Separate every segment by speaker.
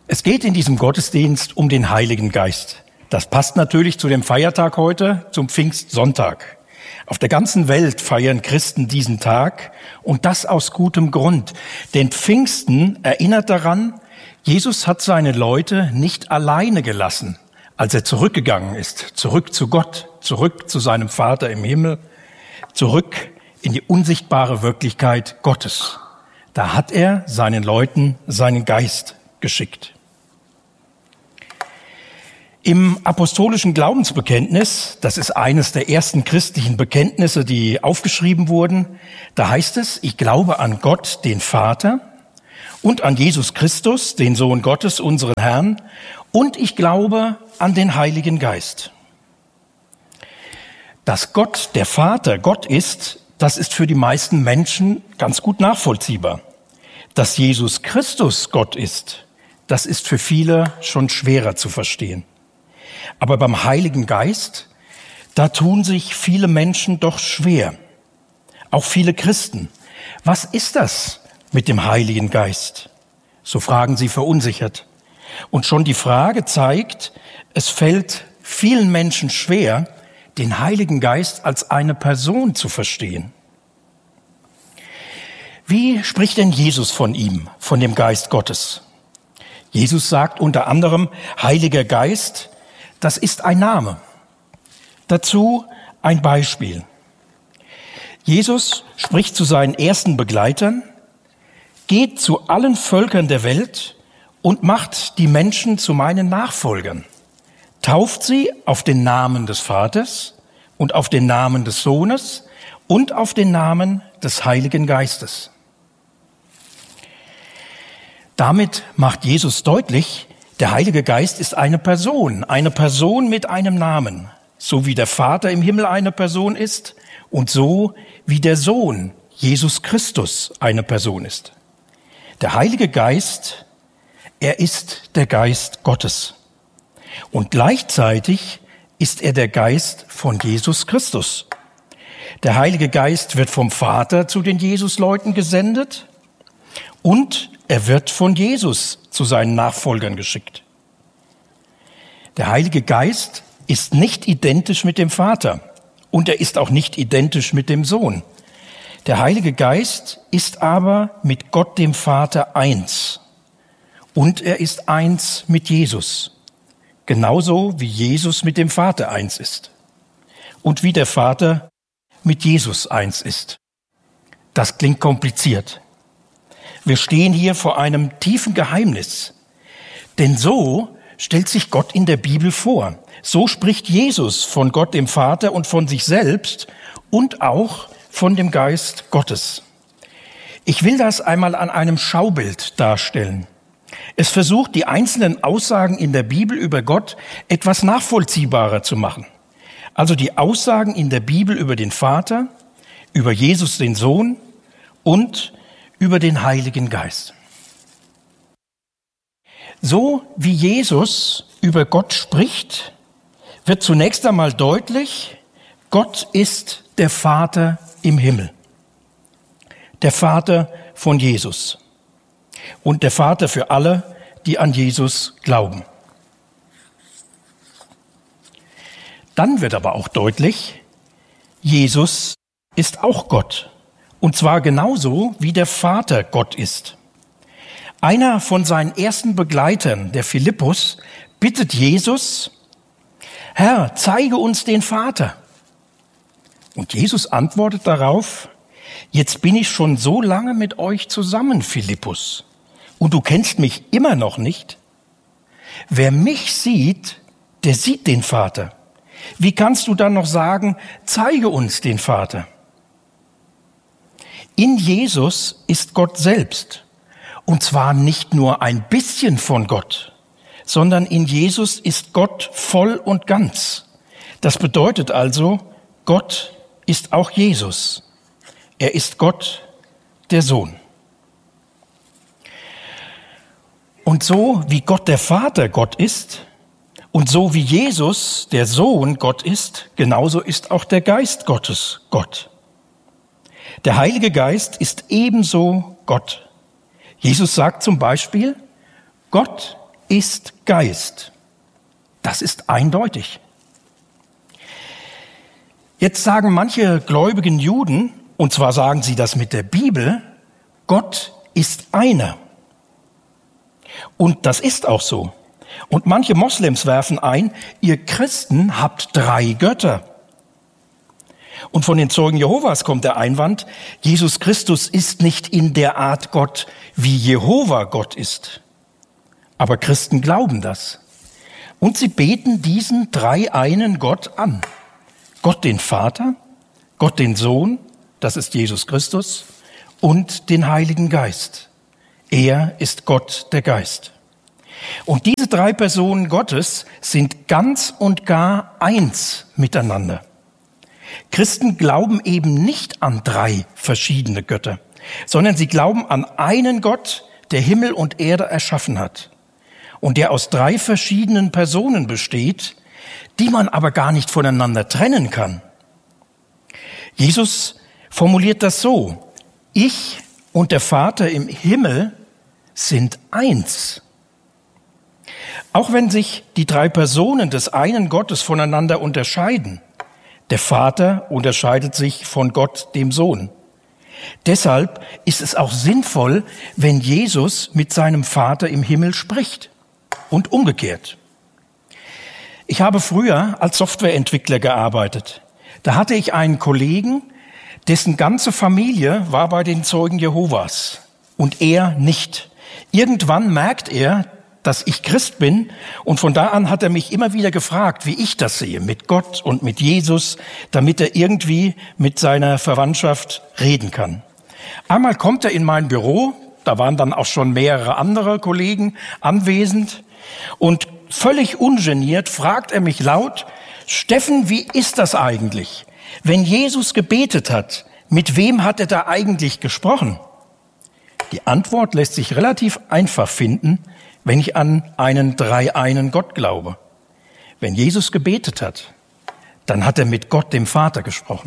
Speaker 1: Es geht in diesem Gottesdienst um den Heiligen Geist. Das passt natürlich zu dem Feiertag heute, zum Pfingstsonntag. Auf der ganzen Welt feiern Christen diesen Tag und das aus gutem Grund. Denn Pfingsten erinnert daran, Jesus hat seine Leute nicht alleine gelassen, als er zurückgegangen ist, zurück zu Gott, zurück zu seinem Vater im Himmel, zurück in die unsichtbare Wirklichkeit Gottes. Da hat er seinen Leuten seinen Geist geschickt. Im apostolischen Glaubensbekenntnis, das ist eines der ersten christlichen Bekenntnisse, die aufgeschrieben wurden, da heißt es, ich glaube an Gott, den Vater, und an Jesus Christus, den Sohn Gottes, unseren Herrn, und ich glaube an den Heiligen Geist. Dass Gott, der Vater, Gott ist, das ist für die meisten Menschen ganz gut nachvollziehbar. Dass Jesus Christus Gott ist, das ist für viele schon schwerer zu verstehen. Aber beim Heiligen Geist, da tun sich viele Menschen doch schwer. Auch viele Christen. Was ist das mit dem Heiligen Geist? So fragen sie verunsichert. Und schon die Frage zeigt, es fällt vielen Menschen schwer, den Heiligen Geist als eine Person zu verstehen. Wie spricht denn Jesus von ihm, von dem Geist Gottes? Jesus sagt unter anderem, Heiliger Geist, das ist ein Name. Dazu ein Beispiel. Jesus spricht zu seinen ersten Begleitern, geht zu allen Völkern der Welt und macht die Menschen zu meinen Nachfolgern. Tauft sie auf den Namen des Vaters und auf den Namen des Sohnes und auf den Namen des Heiligen Geistes. Damit macht Jesus deutlich, der Heilige Geist ist eine Person mit einem Namen, so wie der Vater im Himmel eine Person ist und so wie der Sohn, Jesus Christus, eine Person ist. Der Heilige Geist, er ist der Geist Gottes. Und gleichzeitig ist er der Geist von Jesus Christus. Der Heilige Geist wird vom Vater zu den Jesusleuten gesendet und er wird von Jesus zu seinen Nachfolgern geschickt. Der Heilige Geist ist nicht identisch mit dem Vater und er ist auch nicht identisch mit dem Sohn. Der Heilige Geist ist aber mit Gott dem Vater eins und er ist eins mit Jesus, genauso wie Jesus mit dem Vater eins ist und wie der Vater mit Jesus eins ist. Das klingt kompliziert. Wir stehen hier vor einem tiefen Geheimnis. Denn so stellt sich Gott in der Bibel vor. So spricht Jesus von Gott dem Vater und von sich selbst und auch von dem Geist Gottes. Ich will das einmal an einem Schaubild darstellen. Es versucht, die einzelnen Aussagen in der Bibel über Gott etwas nachvollziehbarer zu machen. Also die Aussagen in der Bibel über den Vater, über Jesus den Sohn und über den Heiligen Geist. So wie Jesus über Gott spricht, wird zunächst einmal deutlich, Gott ist der Vater im Himmel. Der Vater von Jesus. Und der Vater für alle, die an Jesus glauben. Dann wird aber auch deutlich, Jesus ist auch Gott. Und zwar genauso, wie der Vater Gott ist. Einer von seinen ersten Begleitern, der Philippus, bittet Jesus, Herr, zeige uns den Vater. Und Jesus antwortet darauf, jetzt bin ich schon so lange mit euch zusammen, Philippus, und du kennst mich immer noch nicht. Wer mich sieht, der sieht den Vater. Wie kannst du dann noch sagen, zeige uns den Vater? In Jesus ist Gott selbst. Und zwar nicht nur ein bisschen von Gott, sondern in Jesus ist Gott voll und ganz. Das bedeutet also, Gott ist auch Jesus. Er ist Gott, der Sohn. Und so wie Gott der Vater Gott ist und so wie Jesus der Sohn Gott ist, genauso ist auch der Geist Gottes Gott. Der Heilige Geist ist ebenso Gott. Jesus sagt zum Beispiel, Gott ist Geist. Das ist eindeutig. Jetzt sagen manche gläubigen Juden, und zwar sagen sie das mit der Bibel, Gott ist einer. Und das ist auch so. Und manche Moslems werfen ein, ihr Christen habt 3 Götter. Und von den Zeugen Jehovas kommt der Einwand, Jesus Christus ist nicht in der Art Gott, wie Jehova Gott ist. Aber Christen glauben das. Und sie beten diesen dreieinen Gott an. Gott den Vater, Gott den Sohn, das ist Jesus Christus, und den Heiligen Geist. Er ist Gott der Geist. Und diese 3 Personen Gottes sind ganz und gar eins miteinander. Christen glauben eben nicht an 3 verschiedene Götter, sondern sie glauben an einen Gott, der Himmel und Erde erschaffen hat und der aus 3 verschiedenen Personen besteht, die man aber gar nicht voneinander trennen kann. Jesus formuliert das so: Ich und der Vater im Himmel sind eins. Auch wenn sich die 3 Personen des einen Gottes voneinander unterscheiden, der Vater unterscheidet sich von Gott, dem Sohn. Deshalb ist es auch sinnvoll, wenn Jesus mit seinem Vater im Himmel spricht und umgekehrt. Ich habe früher als Softwareentwickler gearbeitet. Da hatte ich einen Kollegen, dessen ganze Familie war bei den Zeugen Jehovas und er nicht. Irgendwann merkt er, dass ich Christ bin, und von da an hat er mich immer wieder gefragt, wie ich das sehe, mit Gott und mit Jesus, damit er irgendwie mit seiner Verwandtschaft reden kann. Einmal kommt er in mein Büro, da waren dann auch schon mehrere andere Kollegen anwesend, und völlig ungeniert fragt er mich laut: Steffen, wie ist das eigentlich? Wenn Jesus gebetet hat, mit wem hat er da eigentlich gesprochen? Die Antwort lässt sich relativ einfach finden, wenn ich an einen dreieinen Gott glaube. Wenn Jesus gebetet hat, dann hat er mit Gott, dem Vater, gesprochen.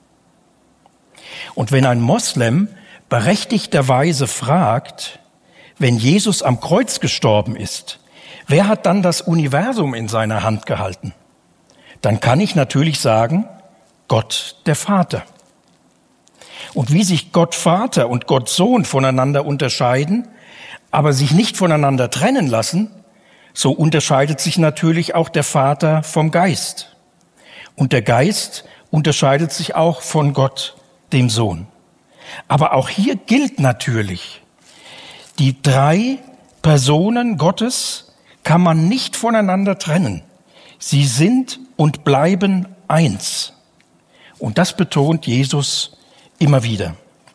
Speaker 1: Und wenn ein Moslem berechtigterweise fragt, wenn Jesus am Kreuz gestorben ist, wer hat dann das Universum in seiner Hand gehalten? Dann kann ich natürlich sagen, Gott, der Vater. Und wie sich Gott Vater und Gott Sohn voneinander unterscheiden, aber sich nicht voneinander trennen lassen, so unterscheidet sich natürlich auch der Vater vom Geist. Und der Geist unterscheidet sich auch von Gott, dem Sohn. Aber auch hier gilt natürlich, die 3 Personen Gottes kann man nicht voneinander trennen. Sie sind und bleiben eins. Und das betont Jesus immer wieder.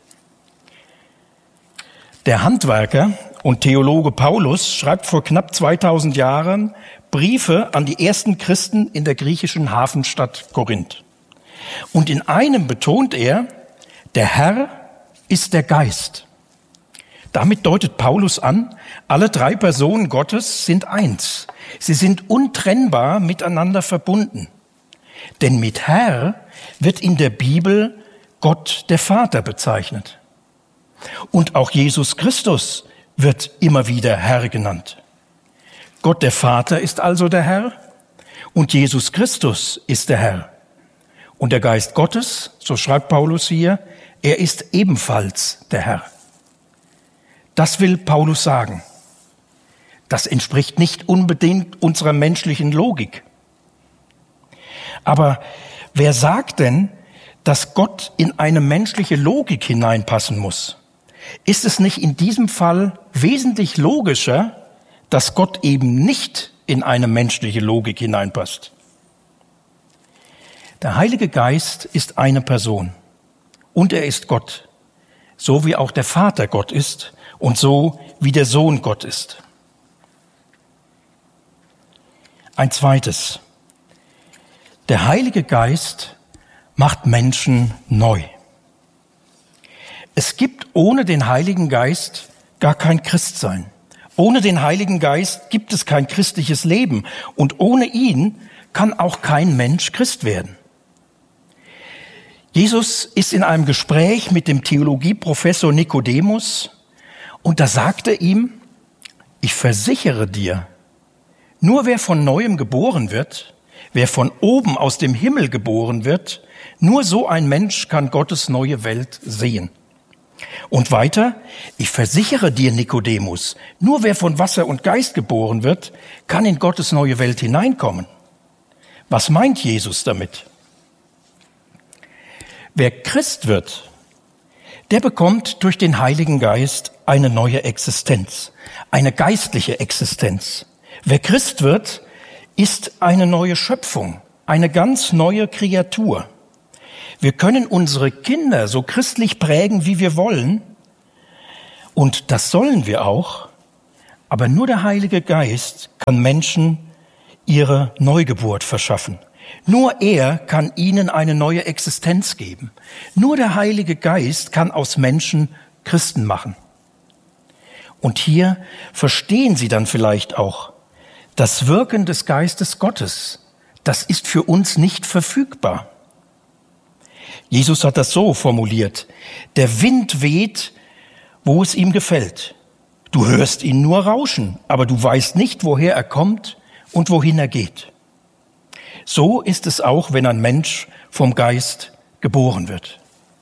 Speaker 1: Der Handwerker und Theologe Paulus schreibt vor knapp 2000 Jahren Briefe an die ersten Christen in der griechischen Hafenstadt Korinth. Und in einem betont er, der Herr ist der Geist. Damit deutet Paulus an, alle 3 Personen Gottes sind eins. Sie sind untrennbar miteinander verbunden. Denn mit Herr wird in der Bibel Gott der Vater bezeichnet. Und auch Jesus Christus wird immer wieder Herr genannt. Gott der Vater ist also der Herr und Jesus Christus ist der Herr. Und der Geist Gottes, so schreibt Paulus hier, er ist ebenfalls der Herr. Das will Paulus sagen. Das entspricht nicht unbedingt unserer menschlichen Logik. Aber wer sagt denn, dass Gott in eine menschliche Logik hineinpassen muss? Ist es nicht in diesem Fall wesentlich logischer, dass Gott eben nicht in eine menschliche Logik hineinpasst? Der Heilige Geist ist eine Person und er ist Gott, so wie auch der Vater Gott ist und so wie der Sohn Gott ist. Ein zweites: Der Heilige Geist macht Menschen neu. Es gibt ohne den Heiligen Geist gar kein Christsein. Ohne den Heiligen Geist gibt es kein christliches Leben und ohne ihn kann auch kein Mensch Christ werden. Jesus ist in einem Gespräch mit dem Theologieprofessor Nikodemus und da sagt er ihm, ich versichere dir, nur wer von Neuem geboren wird, wer von oben aus dem Himmel geboren wird, nur so ein Mensch kann Gottes neue Welt sehen. Und weiter, ich versichere dir, Nikodemus, nur wer von Wasser und Geist geboren wird, kann in Gottes neue Welt hineinkommen. Was meint Jesus damit? Wer Christ wird, der bekommt durch den Heiligen Geist eine neue Existenz, eine geistliche Existenz. Wer Christ wird, ist eine neue Schöpfung, eine ganz neue Kreatur. Wir können unsere Kinder so christlich prägen, wie wir wollen, und das sollen wir auch, aber nur der Heilige Geist kann Menschen ihre Neugeburt verschaffen. Nur er kann ihnen eine neue Existenz geben. Nur der Heilige Geist kann aus Menschen Christen machen. Und hier verstehen Sie dann vielleicht auch, das Wirken des Geistes Gottes, das ist für uns nicht verfügbar. Jesus hat das so formuliert: Der Wind weht, wo es ihm gefällt. Du hörst ihn nur rauschen, aber du weißt nicht, woher er kommt und wohin er geht. So ist es auch, wenn ein Mensch vom Geist geboren wird.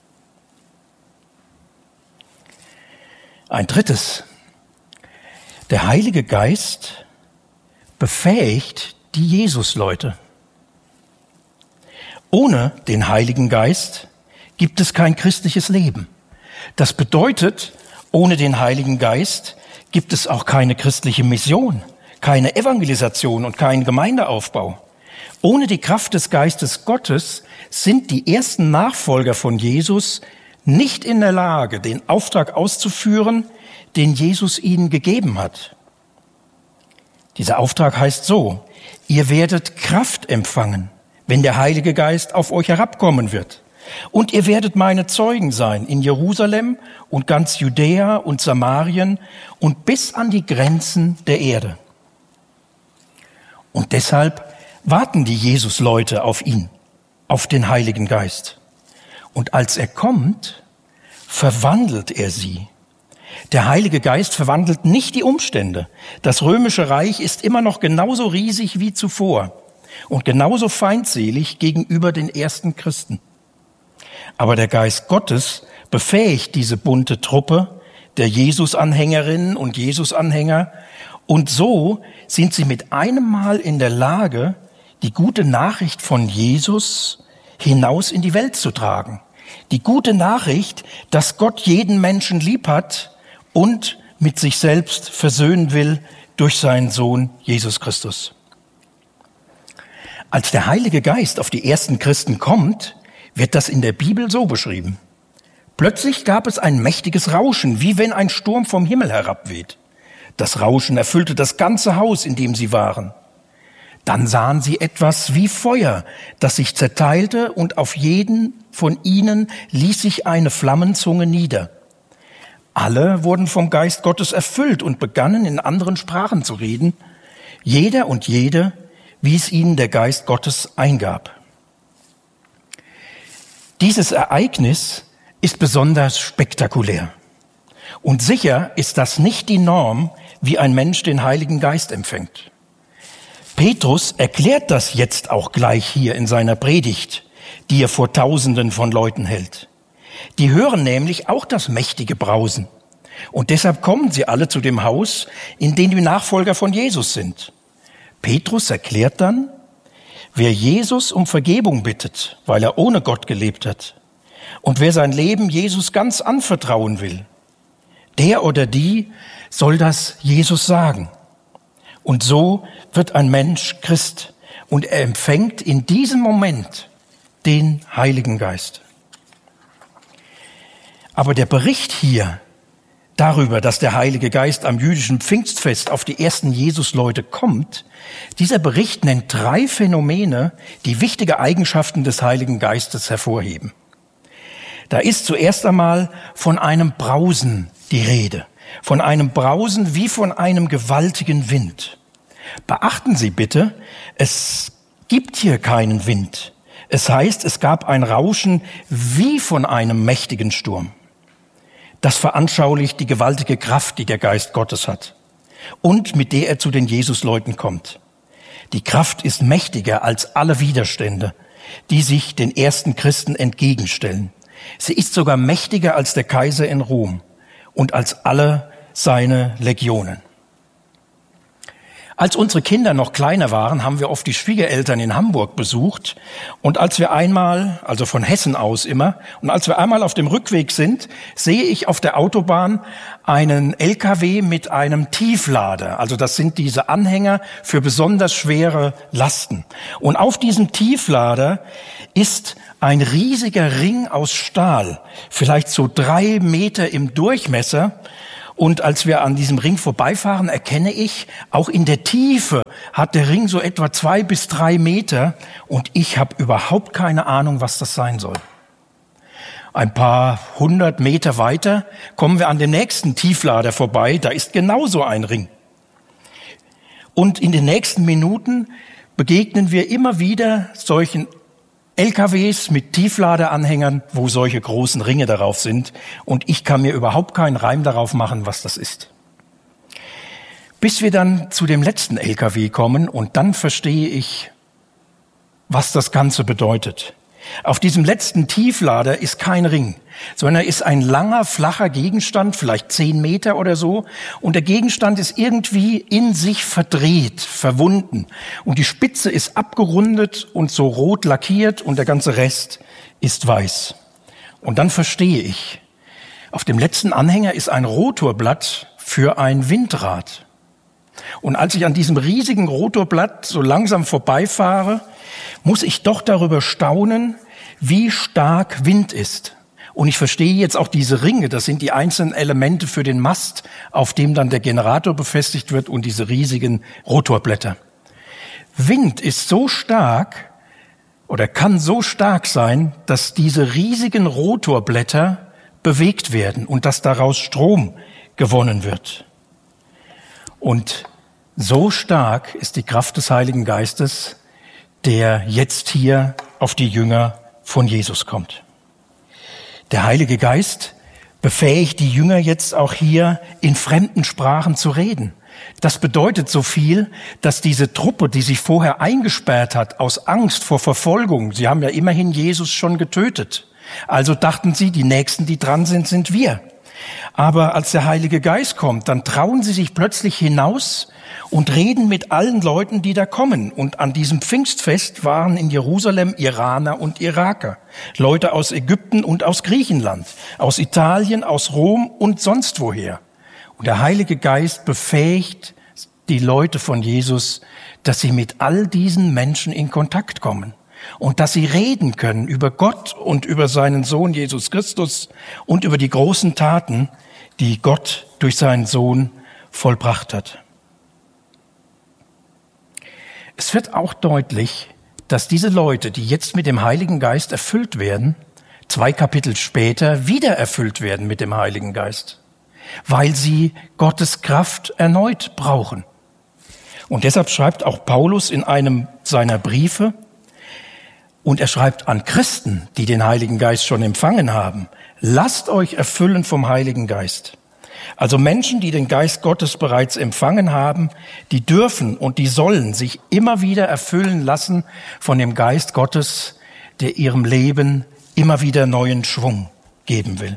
Speaker 1: Ein drittes: Der Heilige Geist befähigt die Jesusleute. Ohne den Heiligen Geist gibt es kein christliches Leben. Das bedeutet, ohne den Heiligen Geist gibt es auch keine christliche Mission, keine Evangelisation und keinen Gemeindeaufbau. Ohne die Kraft des Geistes Gottes sind die ersten Nachfolger von Jesus nicht in der Lage, den Auftrag auszuführen, den Jesus ihnen gegeben hat. Dieser Auftrag heißt so: Ihr werdet Kraft empfangen, wenn der Heilige Geist auf euch herabkommen wird. Und ihr werdet meine Zeugen sein in Jerusalem und ganz Judäa und Samarien und bis an die Grenzen der Erde. Und deshalb warten die Jesus-Leute auf ihn, auf den Heiligen Geist. Und als er kommt, verwandelt er sie. Der Heilige Geist verwandelt nicht die Umstände. Das Römische Reich ist immer noch genauso riesig wie zuvor und genauso feindselig gegenüber den ersten Christen. Aber der Geist Gottes befähigt diese bunte Truppe der Jesus-Anhängerinnen und Jesus-Anhänger, und so sind sie mit einem Mal in der Lage, die gute Nachricht von Jesus hinaus in die Welt zu tragen. Die gute Nachricht, dass Gott jeden Menschen lieb hat und mit sich selbst versöhnen will durch seinen Sohn Jesus Christus. Als der Heilige Geist auf die ersten Christen kommt, wird das in der Bibel so beschrieben: Plötzlich gab es ein mächtiges Rauschen, wie wenn ein Sturm vom Himmel herabweht. Das Rauschen erfüllte das ganze Haus, in dem sie waren. Dann sahen sie etwas wie Feuer, das sich zerteilte, und auf jeden von ihnen ließ sich eine Flammenzunge nieder. Alle wurden vom Geist Gottes erfüllt und begannen in anderen Sprachen zu reden, jeder und jede, wie es ihnen der Geist Gottes eingab. Dieses Ereignis ist besonders spektakulär. Und sicher ist das nicht die Norm, wie ein Mensch den Heiligen Geist empfängt. Petrus erklärt das jetzt auch gleich hier in seiner Predigt, die er vor Tausenden von Leuten hält. Die hören nämlich auch das mächtige Brausen. Und deshalb kommen sie alle zu dem Haus, in dem die Nachfolger von Jesus sind. Petrus erklärt dann: Wer Jesus um Vergebung bittet, weil er ohne Gott gelebt hat, und wer sein Leben Jesus ganz anvertrauen will, der oder die soll das Jesus sagen. Und so wird ein Mensch Christ und er empfängt in diesem Moment den Heiligen Geist. Aber der Bericht hier darüber, dass der Heilige Geist am jüdischen Pfingstfest auf die ersten Jesusleute kommt, dieser Bericht nennt 3 Phänomene, die wichtige Eigenschaften des Heiligen Geistes hervorheben. Da ist zuerst einmal von einem Brausen die Rede, von einem Brausen wie von einem gewaltigen Wind. Beachten Sie bitte, es gibt hier keinen Wind. Es heißt, es gab ein Rauschen wie von einem mächtigen Sturm. Das veranschaulicht die gewaltige Kraft, die der Geist Gottes hat. und mit der er zu den Jesusleuten kommt. Die Kraft ist mächtiger als alle Widerstände, die sich den ersten Christen entgegenstellen. Sie ist sogar mächtiger als der Kaiser in Rom und als alle seine Legionen. Als unsere Kinder noch kleiner waren, haben wir oft die Schwiegereltern in Hamburg besucht. Und als wir einmal, also von Hessen aus immer, und als wir einmal auf dem Rückweg sind, sehe ich auf der Autobahn einen LKW mit einem Tieflader. Also das sind diese Anhänger für besonders schwere Lasten. Und auf diesem Tieflader ist ein riesiger Ring aus Stahl, vielleicht so 3 Meter im Durchmesser. Und als wir an diesem Ring vorbeifahren, erkenne ich, auch in der Tiefe hat der Ring so etwa 2 bis 3 Meter und ich habe überhaupt keine Ahnung, was das sein soll. Ein paar 100 Meter weiter kommen wir an dem nächsten Tieflader vorbei, da ist genauso ein Ring. Und in den nächsten Minuten begegnen wir immer wieder solchen LKWs mit Tiefladeranhängern, wo solche großen Ringe darauf sind. Und ich kann mir überhaupt keinen Reim darauf machen, was das ist. Bis wir dann zu dem letzten LKW kommen und dann verstehe ich, was das Ganze bedeutet. Auf diesem letzten Tieflader ist kein Ring, sondern ist ein langer, flacher Gegenstand, vielleicht 10 Meter oder so. Und der Gegenstand ist irgendwie in sich verdreht, verwunden. Und die Spitze ist abgerundet und so rot lackiert und der ganze Rest ist weiß. Und dann verstehe ich, auf dem letzten Anhänger ist ein Rotorblatt für ein Windrad. Und als ich an diesem riesigen Rotorblatt so langsam vorbeifahre, muss ich doch darüber staunen, wie stark Wind ist. Und ich verstehe jetzt auch diese Ringe, das sind die einzelnen Elemente für den Mast, auf dem dann der Generator befestigt wird und diese riesigen Rotorblätter. Wind ist so stark oder kann so stark sein, dass diese riesigen Rotorblätter bewegt werden und dass daraus Strom gewonnen wird. Und so stark ist die Kraft des Heiligen Geistes, der jetzt hier auf die Jünger von Jesus kommt. Der Heilige Geist befähigt die Jünger jetzt auch hier in fremden Sprachen zu reden. Das bedeutet so viel, dass diese Truppe, die sich vorher eingesperrt hat aus Angst vor Verfolgung, sie haben ja immerhin Jesus schon getötet. Also dachten sie, die Nächsten, die dran sind, sind wir. Aber als der Heilige Geist kommt, dann trauen sie sich plötzlich hinaus und reden mit allen Leuten, die da kommen. Und an diesem Pfingstfest waren in Jerusalem Iraner und Iraker, Leute aus Ägypten und aus Griechenland, aus Italien, aus Rom und sonst woher. Und der Heilige Geist befähigt die Leute von Jesus, dass sie mit all diesen Menschen in Kontakt kommen. Und dass sie reden können über Gott und über seinen Sohn Jesus Christus und über die großen Taten, die Gott durch seinen Sohn vollbracht hat. Es wird auch deutlich, dass diese Leute, die jetzt mit dem Heiligen Geist erfüllt werden, 2 Kapitel später wieder erfüllt werden mit dem Heiligen Geist, weil sie Gottes Kraft erneut brauchen. Und deshalb schreibt auch Paulus in einem seiner Briefe, und er schreibt an Christen, die den Heiligen Geist schon empfangen haben, lasst euch erfüllen vom Heiligen Geist. Also Menschen, die den Geist Gottes bereits empfangen haben, die dürfen und die sollen sich immer wieder erfüllen lassen von dem Geist Gottes, der ihrem Leben immer wieder neuen Schwung geben will.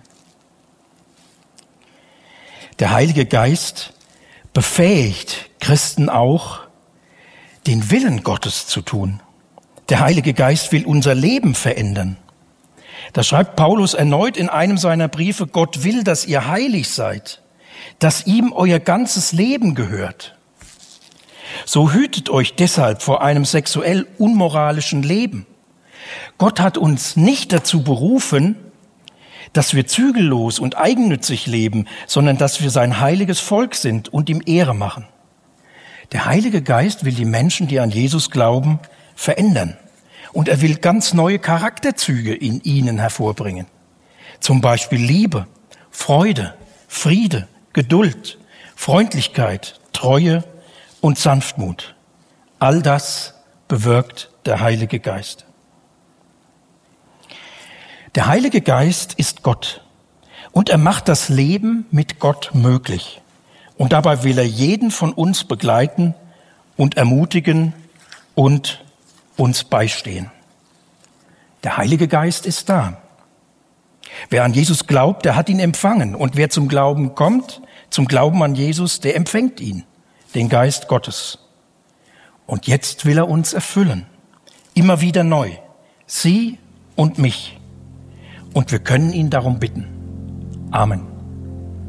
Speaker 1: Der Heilige Geist befähigt Christen auch, den Willen Gottes zu tun. Der Heilige Geist will unser Leben verändern. Da schreibt Paulus erneut in einem seiner Briefe, Gott will, dass ihr heilig seid, dass ihm euer ganzes Leben gehört. So hütet euch deshalb vor einem sexuell unmoralischen Leben. Gott hat uns nicht dazu berufen, dass wir zügellos und eigennützig leben, sondern dass wir sein heiliges Volk sind und ihm Ehre machen. Der Heilige Geist will die Menschen, die an Jesus glauben, verändern. Und er will ganz neue Charakterzüge in ihnen hervorbringen. Zum Beispiel Liebe, Freude, Friede, Geduld, Freundlichkeit, Treue und Sanftmut. All das bewirkt der Heilige Geist. Der Heilige Geist ist Gott und er macht das Leben mit Gott möglich. Und dabei will er jeden von uns begleiten und ermutigen und uns beistehen. Der Heilige Geist ist da. Wer an Jesus glaubt, der hat ihn empfangen. Und wer zum Glauben kommt, zum Glauben an Jesus, der empfängt ihn, den Geist Gottes. Und jetzt will er uns erfüllen, immer wieder neu, Sie und mich. Und wir können ihn darum bitten. Amen.